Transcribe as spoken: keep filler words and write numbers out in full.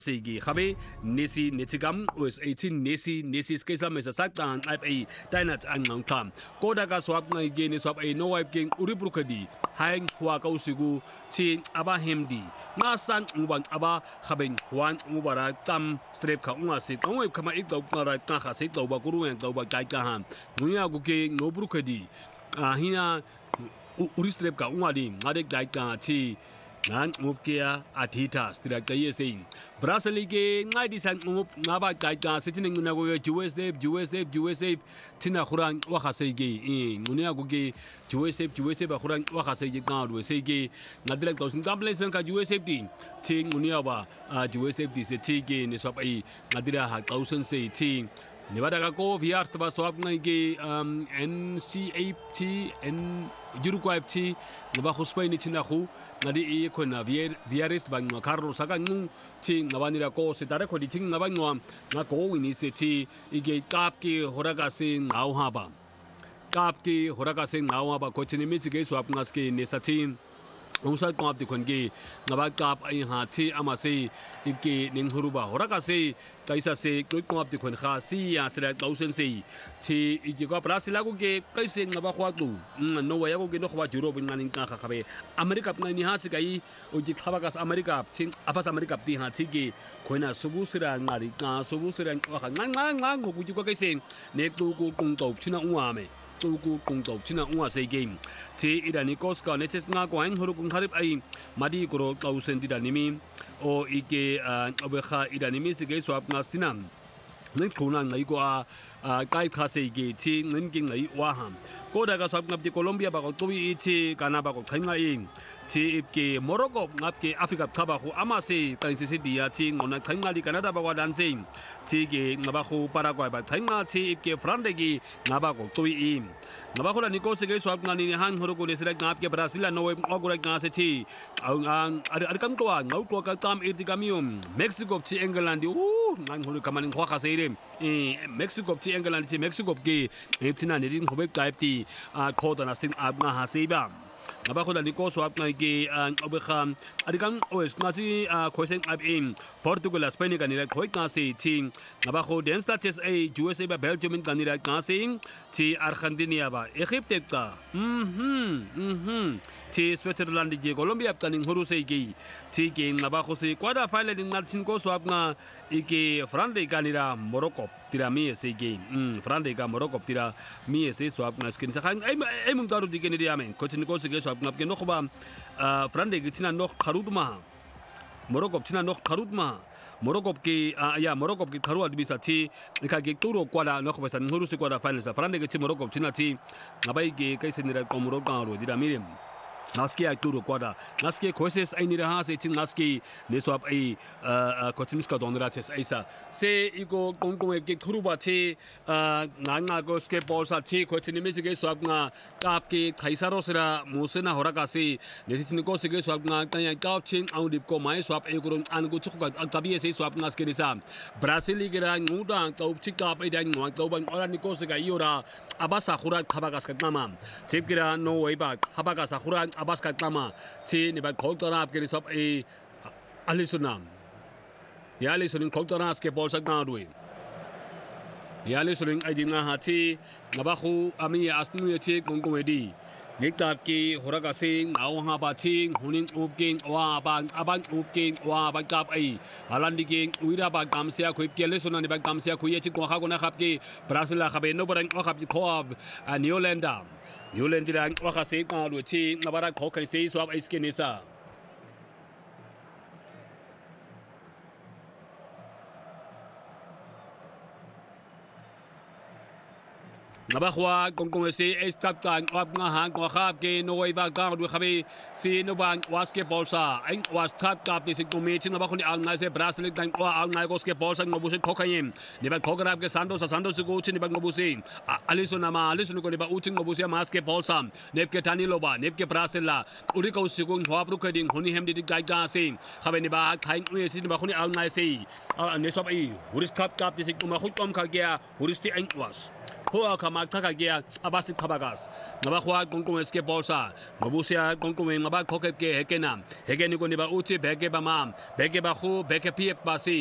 Sigi Habe Nisi Nitigam was eighteen Nisi Nisi Skisam is a Satan type a Dinat and Mountam. Kodaka swap again is up a no wipe king Uribrukadi, Hang Wako Sugu, Tin Aba Hemdi, Nasan Uban Aba, Habing one Ubara Tam Strip Kauma sit, only come a ito right Taha sit over Guru and over Gaikahan, Guya Guke, no Brukadi, Ahina Uristrip Kaumadi, Madik Gaika Chi. Nan Mupkia Atitas, Director saying Brasilike, Nighty and Mup, Naba Gaita, sitting in Nagoya, Jewish Ape, Jewish Ape, Jewish Ape, Tina Huran, Wakasege, in Muniagoge, Jewish Ape, Jewish Ape, Huran, Wakasege, God, we say gay, not direct thousand dumplings, Venka, Jewish Ape, Ting Muniaba, Jewish Ape, this a tea in the shop a Nadira had thousand say tea. Nevada go, Viartaba swap Nike, um, N C A T, and Uruguay T, Navajo Spain, Tinahu. Nadi ikona viaris bang Carlos Sagan ting Navanira ko se tare ko di ting Navanwa na ko wini se ti ige kapki horagasi ngauhaba kapki horagasi ngauhaba ko tini misige swap ngaski ne satin usat ko apti kongi ngaba kap ai ha ti amase ige ning huruba horagasi kaisa se ko ko apti kon kha si ya sera thousand se ti ige ko Brazil ko ge kaise ngaba khwatu no wa ya ko ge no khwa juro bin nganing ka khabe America ngani ha se kai uji khabagas America ting apas America ti ha ti ge koina subu sera ngari ka subu sera ko kha ngang ngang ngang ko uji ko kaise ne tu ko kung to china uwa me tu ko kung to china uwa se game ti idani koska ne ches nga ko ang huru kung harip ai madi ko thousand ti danimi o ike obekha idani mi se ge swap ngastinam nang khuna ngai ko a kai khase ge ti ngin king ngai wa ham ko daga swap ngap ti Colombia ba ko tuwi ti kana ba ko khainga in ti ipke Morocco ngap ke Africa khaba khu amase kai se dia ti ngona khainga di Canada ba wa dancing ti ge ngaba khu Paraguay ba khainga ti ipke France gi ngaba ko tuwi in ngaba khu la niko se ge swap ngani ni hang horo ko le sira ngap ke Brazil no we ogura nga se ti ang ar kam ko ngau ko ka tam irtigamium Mexico ti England u ngang horo kamaning khwa khase ire Mexico ti England ti Mexico ke eptina ne rin hobek type ti a khoda na sin ab nga ha se ba ngaba khu la niko swap ngai ke obekha adikam os ngasi khoisen ab in Portugal Spain ka ni ra khoi ka se ti ngaba khu den status a U S A ba Belgium ka ni ra ka se ti Argentina ba Egypt ka mhm mhm ti Switzerland ji Colombia ka ning horu se ki ti ke ngaba khu se quarter final ning ngal chin ko swap nga ike France ka ni ra Morocco tira mi se ki mm France ka Morocco tira mi se swap nga skin sa khang ai ai mung daru di ke ni dia men ko chin ko se ke swap ngap ke no khoba France ke china no kharutma Morocco china no kharutma Morocco ke ya Morocco ke kharu adbi sa thi ka ge turo kwala no khoba san nguru se kwala final sa France ke chi Morocco china thi ngabai ke kai se ni ra ko Morocco ka ro dira mi Naski acturo quadra, Naski courses I need a house, it's Naski, Niswap a Kotimska Donrates Isa. Say you go Gongo get Kurubati, Nanga go skateboards at tea, Kotinimisiga Swagna, Kapki, Kaisarosera, Musena Horagasi, Nesitinicosi Swagna, Tanya Gauchin, Audipco, my swap, Egron, and Gutuka, Tabiasi swap Naskinisa, Brasiligera, Nuda, Tauchika, Edan, Toban, Oranicosiga, Yura, Abasa Hurak, Habagaskatama, Tipkira, no way back, Habagasa Hurak. Abaska Tama, Chin, about Coltona, get up a Alisonam. The Alison in Coltona skateboards at Nardway. The Alison I did not have tea, Nabahu, Amia Asnu, Chick, Gongomedi. Nikaki, Horagasi, Auhabati, Huning Upking, Waban, Aban Upking, Wabakap A, Alandiking, Uidaba Gamsia, Quick Gelison and the Bagamsia, Kuyeti, Kohagona Hapi, Brasila Habe, nobody Ohapi Coab, and New Lenda. New Lendang, Wakase, Maluchi, Navara Kokai says of Iskinisa. Nabahua, Gongongese, Estaptan, Wabnahan, Wahab, no way back down with Habi, see no bank, Waske Bolsa, and was tapped up this information about the Alnase Bracelet and Alnagoske Bolsa and Nobushi Cocaine. Never Cogarab Sandos, Sandos to go to Nebagobusi, Alisonama, listen to Utin Nobusia Maske Bolsa, Nepke Taniloba, Nepke Bracella, Urico Sugun, Wabrucading, Honihem did Gaigasi, Haveneba, Kind Bahuni Alnase, Nesobi, who is tapped up this Hukom Kagia, who is the Ankwas. ho khama chaka ke abasi khabakas ngaba khwa qonqongwe basketball sa ngobusia qonqongwe ngaba qhoke ke hekena hekeni koni ba uthi bheke ba mam bheke ba khu bheke pf basi